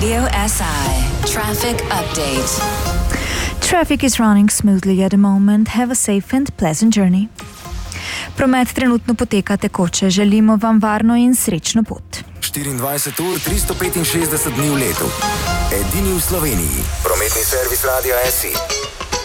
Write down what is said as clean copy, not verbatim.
Radio SI traffic update. Traffic is running smoothly at the moment. Have a safe and pleasant journey. Promet trenutno poteka tekoče. Želimo vam varno in srečno pot. 24 ur, 365 dni v letu. Edini v Sloveniji. Prometni servis Radia SI.